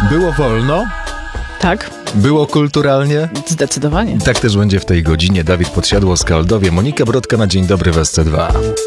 Było wolno? Tak, Było kulturalnie? zdecydowanie. Tak też będzie w tej godzinie. Dawid Podsiadło, Skaldowie, Monika Brodka na Dzień Dobry w SC2.